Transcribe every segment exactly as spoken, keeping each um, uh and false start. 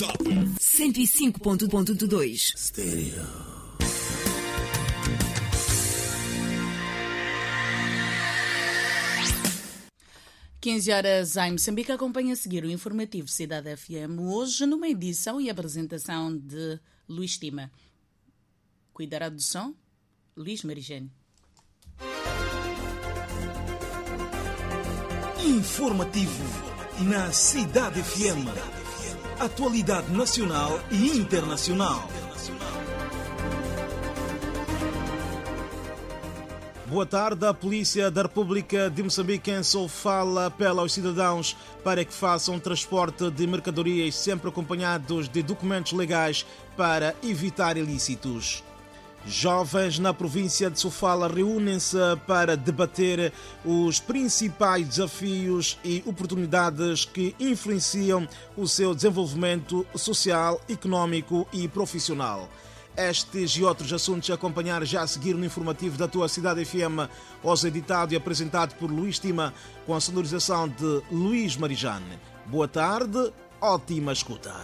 Top cento e cinco ponto dois Stereo. quinze horas em Moçambique. Acompanha a seguir o informativo Cidade F M, hoje numa edição e apresentação de Luís Tima. Cuidará do som Luís Marigene. Informativo na Cidade F M. Atualidade nacional e internacional. Boa tarde. A Polícia da República de Moçambique em Sofala apela aos cidadãos para que façam transporte de mercadorias sempre acompanhados de documentos legais para evitar ilícitos. Jovens na província de Sofala reúnem-se para debater os principais desafios e oportunidades que influenciam o seu desenvolvimento social, económico e profissional. Estes e outros assuntos a acompanhar já a seguir no informativo da tua Cidade F M, hoje editado e apresentado por Luís Tima, com a sonorização de Luís Marijane. Boa tarde, ótima escuta.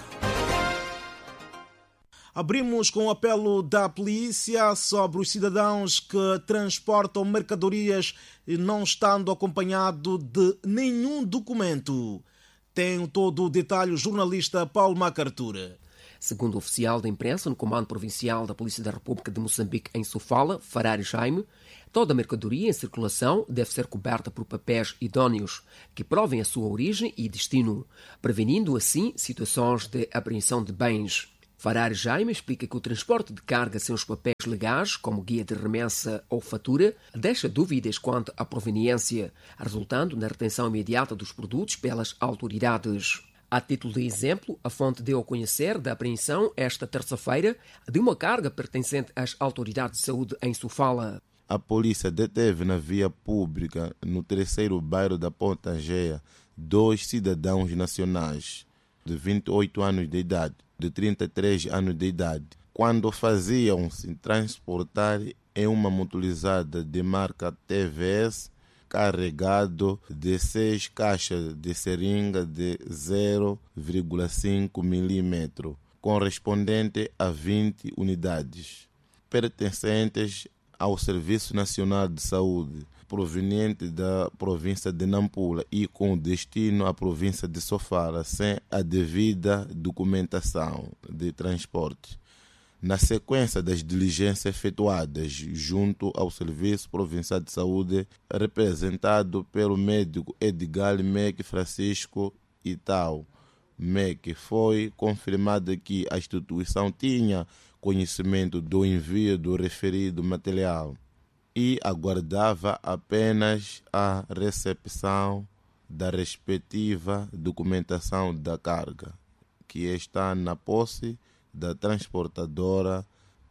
Abrimos com o apelo da polícia sobre os cidadãos que transportam mercadorias não estando acompanhado de nenhum documento. Tem todo o detalhe o jornalista Paulo MacArthur. Segundo o oficial da imprensa no Comando Provincial da Polícia da República de Moçambique em Sofala, Farari Jaime, toda a mercadoria em circulação deve ser coberta por papéis idôneos que provem a sua origem e destino, prevenindo assim situações de apreensão de bens. Farari Jaime explica que o transporte de carga sem os papéis legais, como guia de remessa ou fatura, deixa dúvidas quanto à proveniência, resultando na retenção imediata dos produtos pelas autoridades. A título de exemplo, a fonte deu a conhecer da apreensão esta terça-feira de uma carga pertencente às autoridades de saúde em Sofala. A polícia deteve na via pública, no terceiro bairro da Ponta Angéia, dois cidadãos nacionais de vinte e oito anos de idade, de trinta e três anos de idade, quando faziam-se transportar em uma motorizada de marca T V S carregado de seis caixas de seringa de zero vírgula cinco milímetros, correspondente a vinte unidades, pertencentes ao Serviço Nacional de Saúde, proveniente da província de Nampula e com destino à província de Sofala, sem a devida documentação de transporte. Na sequência das diligências efetuadas junto ao Serviço Provincial de Saúde, representado pelo médico Edgar Meque Francisco Itau Meque, foi confirmado que a instituição tinha conhecimento do envio do referido material e aguardava apenas a recepção da respectiva documentação da carga, que está na posse da transportadora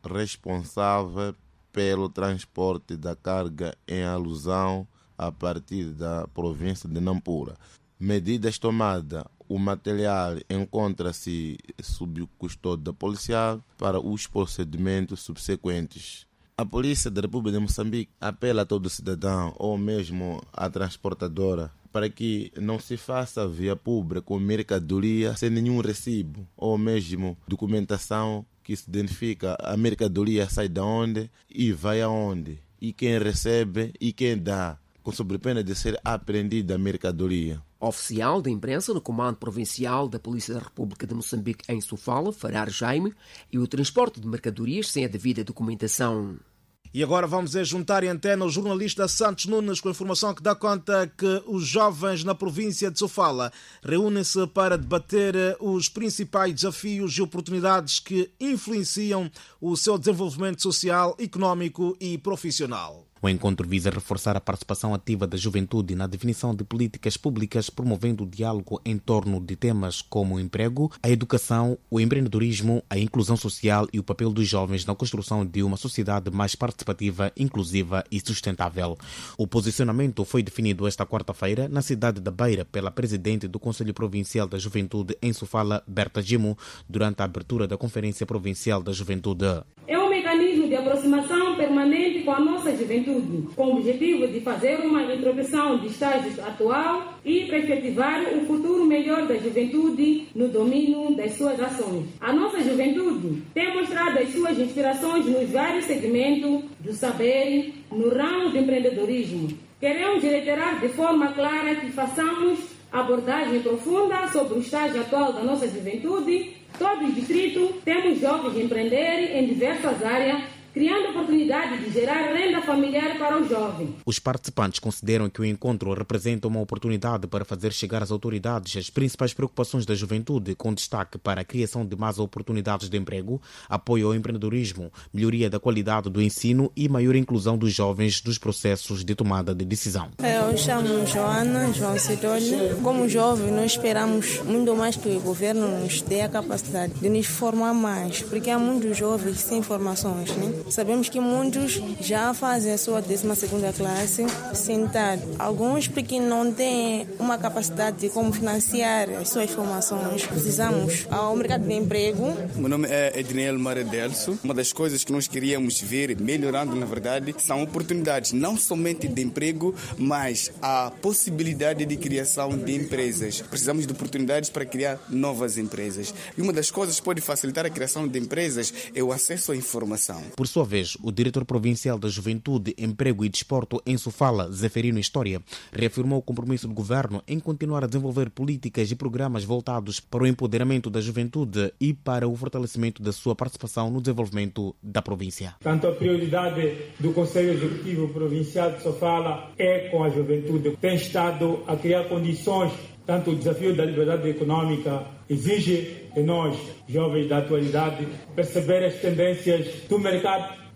responsável pelo transporte da carga em alusão a partir da província de Nampula. Medidas tomadas, o material encontra-se sob custódia policial para os procedimentos subsequentes. A Polícia da República de Moçambique apela a todo cidadão ou mesmo a transportadora para que não se faça via pública com mercadoria sem nenhum recibo ou mesmo documentação que se identifica a mercadoria sai de onde e vai aonde, e quem recebe e quem dá, com sob pena de ser apreendida a mercadoria. Oficial da imprensa no Comando Provincial da Polícia da República de Moçambique em Sofala, Farari Jaime, e o transporte de mercadorias sem a devida documentação. E agora vamos a juntar em antena o jornalista Santos Nunes com a informação que dá conta que os jovens na província de Sofala reúnem-se para debater os principais desafios e oportunidades que influenciam o seu desenvolvimento social, económico e profissional. O encontro visa reforçar a participação ativa da juventude na definição de políticas públicas, promovendo o diálogo em torno de temas como o emprego, a educação, o empreendedorismo, a inclusão social e o papel dos jovens na construção de uma sociedade mais participativa, inclusiva e sustentável. O posicionamento foi definido esta quarta-feira na cidade da Beira pela presidente do Conselho Provincial da Juventude em Sofala, Berta Gimo, durante a abertura da Conferência Provincial da Juventude. É um mecanismo de aproximação permanente permanente com a nossa juventude, com o objetivo de fazer uma introspecção de estágio atual e perspectivar o futuro melhor da juventude no domínio das suas ações. A nossa juventude tem mostrado as suas inspirações nos vários segmentos do saber, no ramo do empreendedorismo. Queremos reiterar de forma clara que façamos abordagem profunda sobre o estágio atual da nossa juventude. Todo o distrito temos jovens a empreender em diversas áreas, criando oportunidade de gerar renda familiar para os jovens. Os participantes consideram que o encontro representa uma oportunidade para fazer chegar às autoridades as principais preocupações da juventude, com destaque para a criação de mais oportunidades de emprego, apoio ao empreendedorismo, melhoria da qualidade do ensino e maior inclusão dos jovens nos processos de tomada de decisão. Eu chamo Joana, João Sidónia. Como jovem, nós esperamos muito mais que o governo nos dê a capacidade de nos formar mais, porque há muitos jovens sem formações, né? Sabemos que muitos já fazem a sua décima segunda classe sentados. Alguns porque não têm uma capacidade de como financiar as suas formações. Precisamos ao mercado de emprego. Meu nome é Edniel Maradelso. Uma das coisas que nós queríamos ver melhorando, na verdade, são oportunidades não somente de emprego, mas a possibilidade de criação de empresas. Precisamos de oportunidades para criar novas empresas. E uma das coisas que pode facilitar a criação de empresas é o acesso à informação. Por sua vez, o diretor provincial da Juventude, Emprego e Desporto em Sofala, Zeferino História, reafirmou o compromisso do governo em continuar a desenvolver políticas e programas voltados para o empoderamento da juventude e para o fortalecimento da sua participação no desenvolvimento da província. Tanto a prioridade do Conselho Executivo Provincial de Sofala é com a juventude. Tem estado a criar condições. Tanto o desafio da liberdade econômica exige de nós, jovens da atualidade, perceber as tendências do mercado